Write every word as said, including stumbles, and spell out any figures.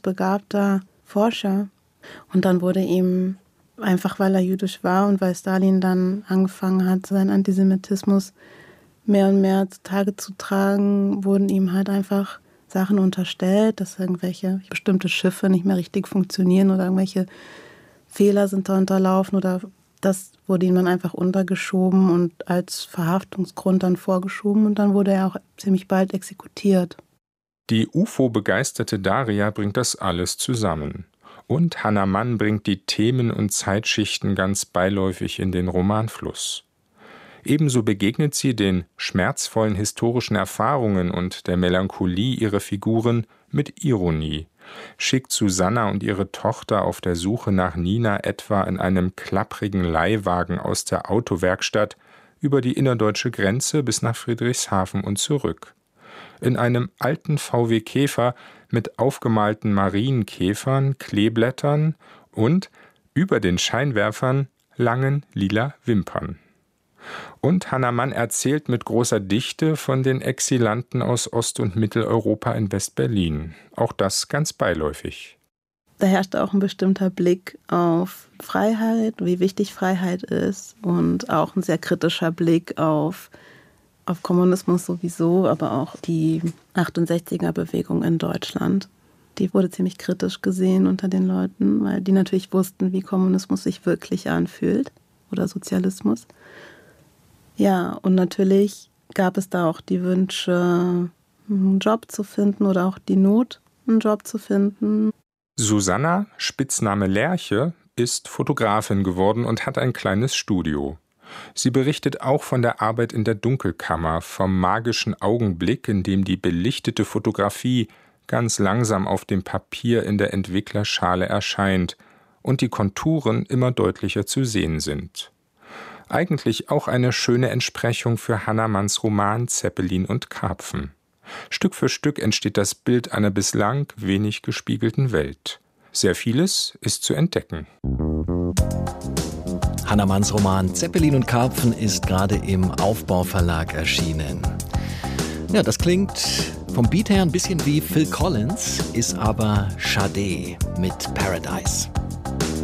begabter Forscher. Und dann wurde ihm, einfach weil er jüdisch war und weil Stalin dann angefangen hat, seinen Antisemitismus mehr und mehr zutage zu tragen, wurden ihm halt einfach Sachen unterstellt, dass irgendwelche bestimmte Schiffe nicht mehr richtig funktionieren oder irgendwelche Fehler sind da unterlaufen oder das wurde ihm dann einfach untergeschoben und als Verhaftungsgrund dann vorgeschoben und dann wurde er auch ziemlich bald exekutiert. Die U F O-begeisterte Daria bringt das alles zusammen. Und Hannah Mann bringt die Themen und Zeitschichten ganz beiläufig in den Romanfluss. Ebenso begegnet sie den schmerzvollen historischen Erfahrungen und der Melancholie ihrer Figuren mit Ironie, schickt Susanna und ihre Tochter auf der Suche nach Nina etwa in einem klapprigen Leihwagen aus der Autowerkstatt über die innerdeutsche Grenze bis nach Friedrichshafen und zurück. In einem alten V W Käfer mit aufgemalten Marienkäfern, Kleeblättern und über den Scheinwerfern langen lila Wimpern. Und Hannah Mann erzählt mit großer Dichte von den Exilanten aus Ost- und Mitteleuropa in West-Berlin. Auch das ganz beiläufig. Da herrscht auch ein bestimmter Blick auf Freiheit, wie wichtig Freiheit ist und auch ein sehr kritischer Blick auf, auf Kommunismus sowieso, aber auch die achtundsechziger-Bewegung in Deutschland. Die wurde ziemlich kritisch gesehen unter den Leuten, weil die natürlich wussten, wie Kommunismus sich wirklich anfühlt oder Sozialismus. Ja, und natürlich gab es da auch die Wünsche, einen Job zu finden oder auch die Not, einen Job zu finden. Susanna, Spitzname Lerche, ist Fotografin geworden und hat ein kleines Studio. Sie berichtet auch von der Arbeit in der Dunkelkammer, vom magischen Augenblick, in dem die belichtete Fotografie ganz langsam auf dem Papier in der Entwicklerschale erscheint und die Konturen immer deutlicher zu sehen sind. Eigentlich auch eine schöne Entsprechung für Hannah Manns Roman Zeppelin und Karpfen. Stück für Stück entsteht das Bild einer bislang wenig gespiegelten Welt. Sehr vieles ist zu entdecken. Hannah Manns Roman Zeppelin und Karpfen ist gerade im Aufbau-Verlag erschienen. Ja, das klingt vom Beat her ein bisschen wie Phil Collins, ist aber Sade mit Paradise.